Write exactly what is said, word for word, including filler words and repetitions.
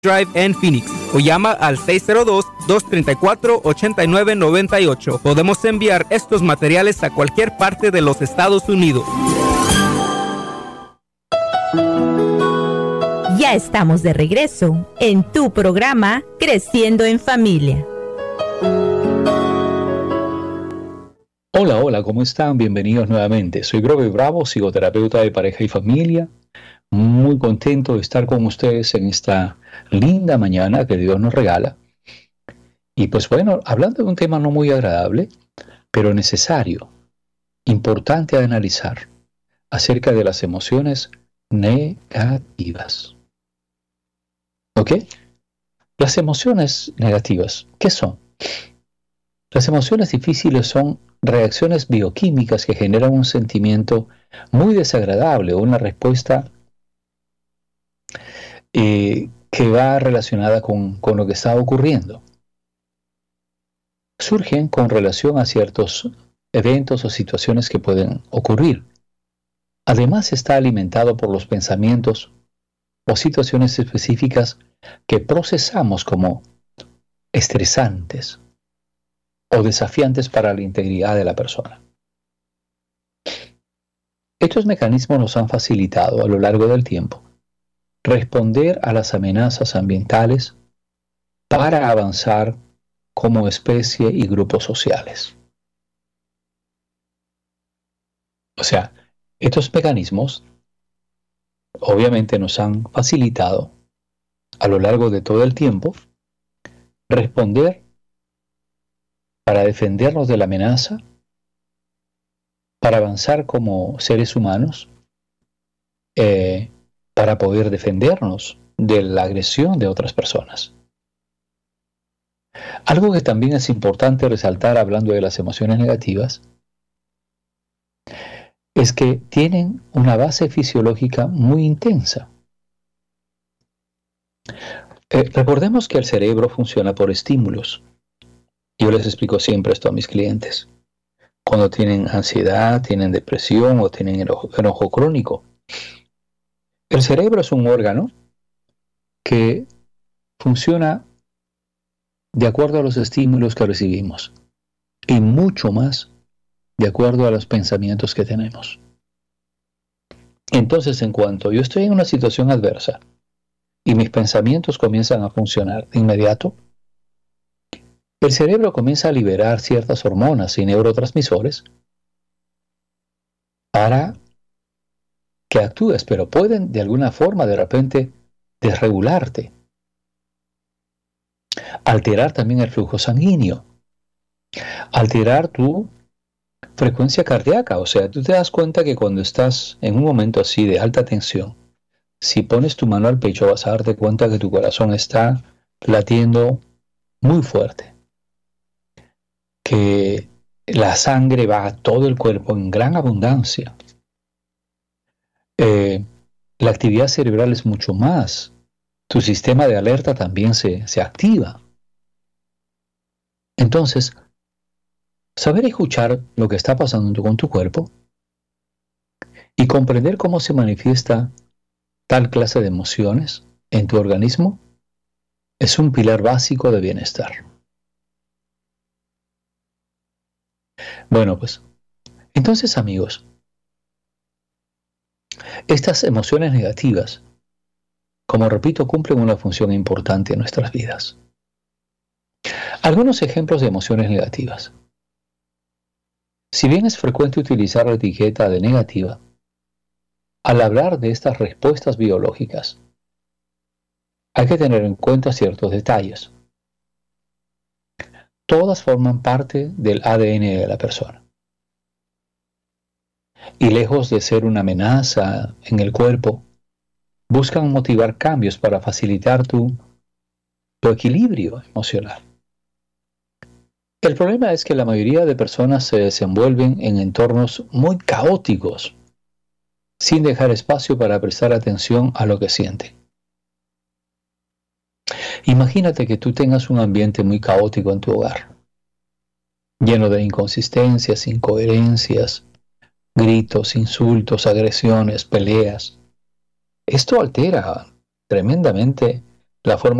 Drive en Phoenix o llama al seis cero dos, dos tres cuatro, ocho nueve nueve ocho. Podemos enviar estos materiales a cualquier parte de los Estados Unidos. Ya estamos de regreso en tu programa Creciendo en Familia. Hola, hola, ¿cómo están? Bienvenidos nuevamente. Soy Grover Bravo, psicoterapeuta de pareja y familia. Muy contento de estar con ustedes en esta linda mañana que Dios nos regala. Y pues bueno, hablando de un tema no muy agradable, pero necesario, importante a analizar, acerca de las emociones negativas. ¿Ok? Las emociones negativas, ¿qué son? Las emociones difíciles son reacciones bioquímicas que generan un sentimiento muy desagradable o una respuesta eh, que va relacionada con, con lo que está ocurriendo. Surgen con relación a ciertos eventos o situaciones que pueden ocurrir. Además, está alimentado por los pensamientos o situaciones específicas que procesamos como estresantes o desafiantes para la integridad de la persona. Estos mecanismos nos han facilitado a lo largo del tiempo responder a las amenazas ambientales para avanzar como especie y grupos sociales. O sea, estos mecanismos obviamente nos han facilitado a lo largo de todo el tiempo responder para defendernos de la amenaza, para avanzar como seres humanos, eh, para poder defendernos de la agresión de otras personas. Algo que también es importante resaltar hablando de las emociones negativas es que tienen una base fisiológica muy intensa. Eh, recordemos que el cerebro funciona por estímulos. Yo les explico siempre esto a mis clientes. Cuando tienen ansiedad, tienen depresión o tienen enojo, enojo crónico. El cerebro es un órgano que funciona de acuerdo a los estímulos que recibimos y mucho más de acuerdo a los pensamientos que tenemos. Entonces, en cuanto yo estoy en una situación adversa y mis pensamientos comienzan a funcionar de inmediato, el cerebro comienza a liberar ciertas hormonas y neurotransmisores para que actúes, pero pueden de alguna forma de repente desregularte, alterar también el flujo sanguíneo, alterar tu frecuencia cardíaca. O sea, tú te das cuenta que cuando estás en un momento así de alta tensión, si pones tu mano al pecho vas a darte cuenta que tu corazón está latiendo muy fuerte, que la sangre va a todo el cuerpo en gran abundancia. Eh, la actividad cerebral es mucho más. Tu sistema de alerta también se, se activa. Entonces, saber escuchar lo que está pasando con tu cuerpo y comprender cómo se manifiesta tal clase de emociones en tu organismo es un pilar básico de bienestar. Bueno, pues, entonces, amigos, estas emociones negativas, como repito, cumplen una función importante en nuestras vidas. Algunos ejemplos de emociones negativas. Si bien es frecuente utilizar la etiqueta de negativa, al hablar de estas respuestas biológicas, hay que tener en cuenta ciertos detalles. Todas forman parte del A D N de la persona. Y lejos de ser una amenaza en el cuerpo, buscan motivar cambios para facilitar tu, tu equilibrio emocional. El problema es que la mayoría de personas se desenvuelven en entornos muy caóticos, sin dejar espacio para prestar atención a lo que sienten. Imagínate que tú tengas un ambiente muy caótico en tu hogar, lleno de inconsistencias, incoherencias, gritos, insultos, agresiones, peleas. Esto altera tremendamente la forma